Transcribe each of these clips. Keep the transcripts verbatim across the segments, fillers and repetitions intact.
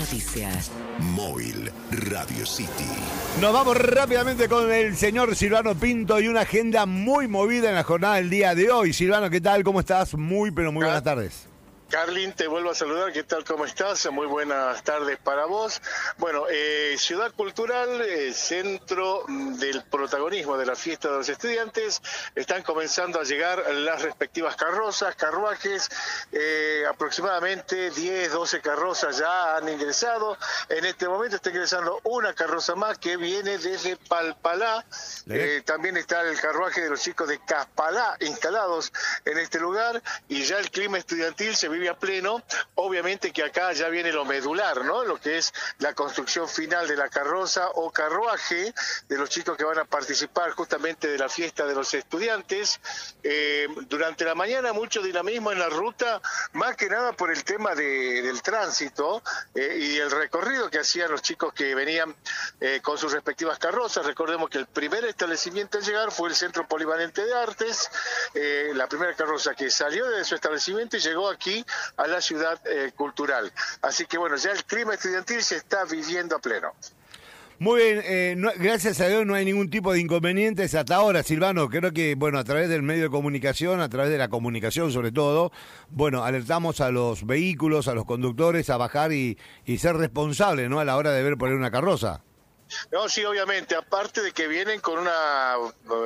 noticias. Móvil Radio City. Nos vamos rápidamente con el señor Silvano Pinto y una agenda muy movida en la jornada del día de hoy. Silvano, ¿qué tal? ¿Cómo estás? Muy, pero muy buenas tardes. Carlin, te vuelvo a saludar. ¿Qué tal? ¿Cómo estás? Muy buenas tardes para vos. Bueno, eh, Ciudad Cultural, eh, centro del protagonismo de la fiesta de los estudiantes. Están comenzando a llegar las respectivas carrozas, carruajes. Eh, aproximadamente diez, doce carrozas ya han ingresado. En este momento está ingresando una carroza más que viene desde Palpalá. Eh, también está el carruaje de los chicos de Caspalá instalados en este lugar. Y ya el clima estudiantil se vive a pleno. Obviamente que acá ya viene lo medular, ¿no? Lo que es la construcción final de la carroza o carruaje de los chicos que van a participar justamente de la fiesta de los estudiantes. Eh, durante la mañana mucho dinamismo en la ruta, más que nada por el tema de, del tránsito eh, y el recorrido que hacían los chicos que venían eh, con sus respectivas carrozas. Recordemos que el primer establecimiento en llegar fue el Centro Polivalente de Artes, eh, la primera carroza que salió de su establecimiento y llegó aquí a la ciudad eh, cultural. Así que bueno, ya el clima estudiantil se está viviendo a pleno. Muy bien, eh, no, gracias a Dios no hay ningún tipo de inconvenientes hasta ahora, Silvano. Creo que, bueno, a través del medio de comunicación, a través de la comunicación sobre todo, bueno, alertamos a los vehículos, a los conductores a bajar y, y ser responsables, ¿no? A la hora de ver poner una carroza. No, sí, obviamente, aparte de que vienen con una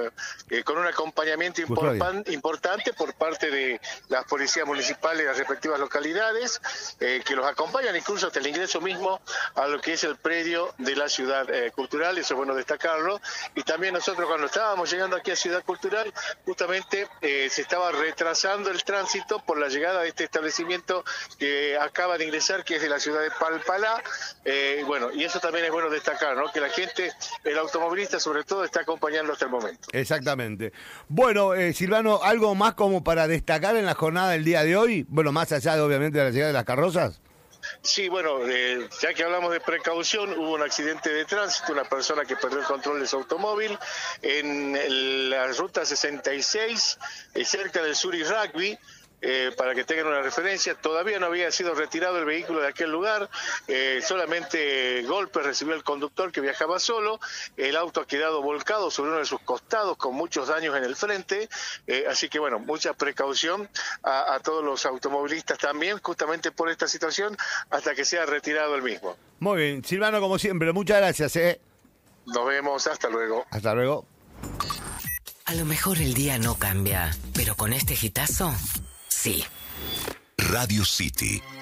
eh, con un acompañamiento importan, importante por parte de las policías municipales de las respectivas localidades, eh, que los acompañan incluso hasta el ingreso mismo a lo que es el predio de la Ciudad eh, Cultural. Eso es bueno destacarlo. Y también nosotros cuando estábamos llegando aquí a Ciudad Cultural, justamente eh, se estaba retrasando el tránsito por la llegada de este establecimiento que acaba de ingresar, que es de la ciudad de Palpalá. Eh, bueno, y eso también es bueno destacar, ¿no? Que la gente, el automovilista sobre todo, está acompañando hasta el momento. Exactamente. Bueno, eh, Silvano, ¿algo más como para destacar en la jornada del día de hoy? Bueno, más allá de, obviamente, de la llegada de las carrozas. Sí, bueno, eh, ya que hablamos de precaución, hubo un accidente de tránsito, una persona que perdió el control de su automóvil en el, la ruta sesenta y seis, eh, cerca del Sur y Rugby. Eh, para que tengan una referencia, todavía no había sido retirado el vehículo de aquel lugar, eh, solamente golpes recibió el conductor que viajaba solo, el auto ha quedado volcado sobre uno de sus costados con muchos daños en el frente, eh, así que bueno, mucha precaución a, a todos los automovilistas también, justamente por esta situación, hasta que sea retirado el mismo. Muy bien, Silvano, como siempre, muchas gracias. ¿eh? Nos vemos, hasta luego. Hasta luego. A lo mejor el día no cambia, pero con este hitazo, sí. Radio City.